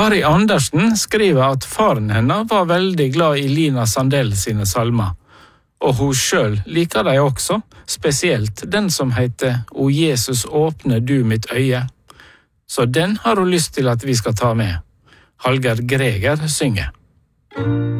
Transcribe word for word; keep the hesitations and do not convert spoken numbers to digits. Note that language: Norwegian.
Kari Andersen skriver at faren henne var veldig glad i Lina Sandell sine salmer, og hun selv liker de også, spesielt den som heter «O Jesus, åpne du mitt øye». Så den har hun lyst til at vi skal ta med. Hallgeir Greger synger.